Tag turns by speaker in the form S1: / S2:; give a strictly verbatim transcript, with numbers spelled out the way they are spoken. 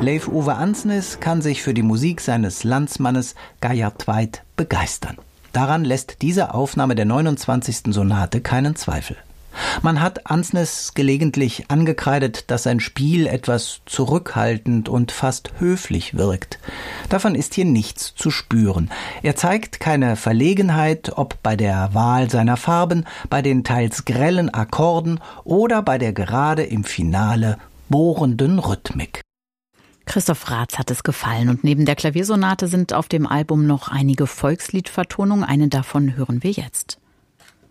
S1: Leif Ove Andsnes kann sich für die Musik seines Landsmannes Geirr Tveit begeistern. Daran lässt diese Aufnahme der neunundzwanzigsten Sonate keinen Zweifel. Man hat Andsnes gelegentlich angekreidet, dass sein Spiel etwas zurückhaltend und fast höflich wirkt. Davon ist hier nichts zu spüren. Er zeigt keine Verlegenheit, ob bei der Wahl seiner Farben, bei den teils grellen Akkorden oder bei der gerade im Finale bohrenden Rhythmik.
S2: Christoph Raths hat es gefallen und neben der Klaviersonate sind auf dem Album noch einige Volksliedvertonungen. Eine davon hören wir jetzt.